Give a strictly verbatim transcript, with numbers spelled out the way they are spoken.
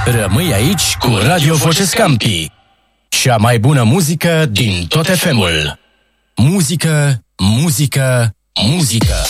Rămâi aici cu Radio Voce Scampi. Cea mai bună muzică din tot F M-ul. Muzică, muzică, muzică.